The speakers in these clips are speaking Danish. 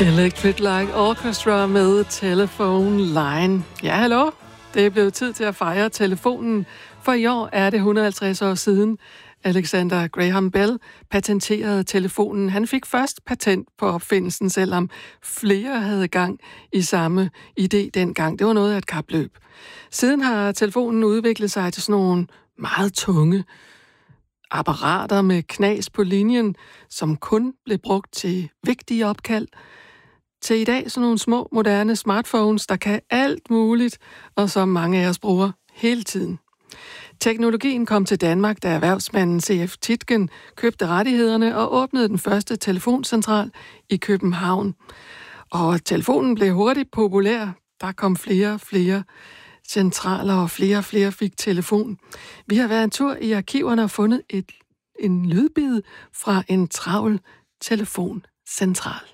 Electric Light Orchestra med Telephone Line. Ja, hallo. Det er blevet tid til at fejre telefonen, for i år er det 150 år siden, Alexander Graham Bell patenterede telefonen. Han fik først patent på opfindelsen, selvom flere havde gang i samme idé dengang. Det var noget af et kapløb. Siden har telefonen udviklet sig til sådan nogle meget tunge apparater med knas på linjen, som kun blev brugt til vigtige opkald, til i dag sådan nogle små, moderne smartphones, der kan alt muligt, og som mange af os bruger hele tiden. Teknologien kom til Danmark, da erhvervsmanden C.F. Tietgen købte rettighederne og åbnede den første telefoncentral i København. Og telefonen blev hurtigt populær. Der kom flere og flere centraler, og flere fik telefon. Vi har været en tur i arkiverne og fundet en lydbid fra en travl telefoncentral.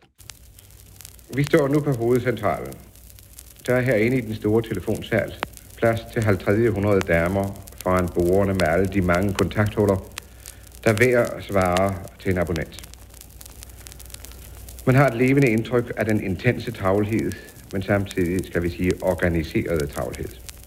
Vi står nu på hovedcentralen. Der er herinde i den store telefonsal plads til 50 damer foran bordene med alle de mange kontakthuller, der hver svarer til en abonnent. Man har et levende indtryk af den intense travlhed, men samtidig, skal vi sige, organiserede travlhed.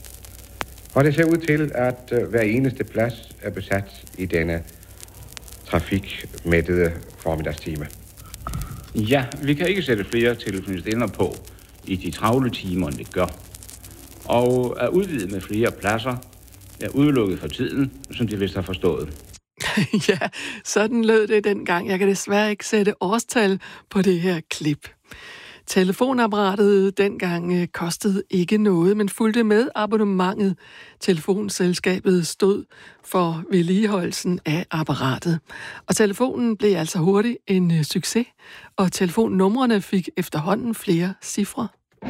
Og det ser ud til, at hver eneste plads er besat i denne trafikmættede formiddagstime. Ja, vi kan ikke sætte flere telefonister på i de travle timer, end det gør. Og er udvidet med flere pladser, er udelukket for tiden, som de vist har forstået. Ja, sådan lød det dengang. Jeg kan desværre ikke sætte årstal på det her klip. Telefonapparatet dengang kostede ikke noget, men fulgte med abonnementet. Telefonselskabet stod for vedligeholdelsen af apparatet. Og telefonen blev altså hurtigt en succes, og telefonnumrene fik efterhånden flere cifre.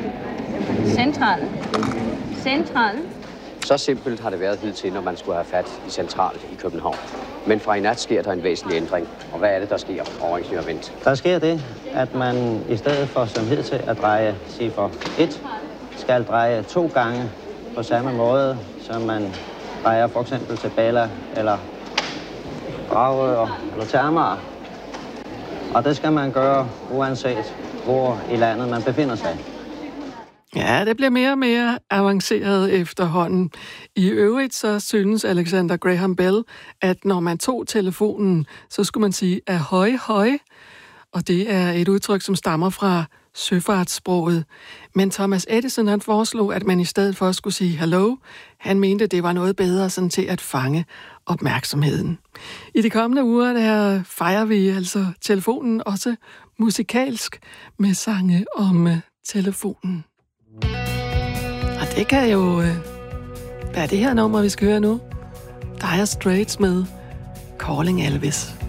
Centralen. Så simpelt har det været hidtil, når man skulle have fat i central i København. Men fra i nat sker der en væsentlig ændring. Og hvad er det, der sker over Ingeniør Wendt? Der sker det, at man i stedet for som hidtil at dreje cifre 1, skal dreje 2 gange på samme måde, som man drejer for eksempel til Bella eller Dragør eller Termar. Og det skal man gøre uanset hvor i landet man befinder sig. Ja, det bliver mere og mere avanceret efterhånden. I øvrigt så synes Alexander Graham Bell, at når man tog telefonen, så skulle man sige ahoj, høj. Og det er et udtryk, som stammer fra søfartssproget. Men Thomas Edison, han foreslog, at man i stedet for skulle sige hello. Han mente, det var noget bedre sådan til at fange opmærksomheden. I de kommende uger, der fejrer vi altså telefonen også musikalsk med sange om telefonen. Og det kan jo være det her nummer, vi skal høre nu. Dire Straits med Calling Elvis.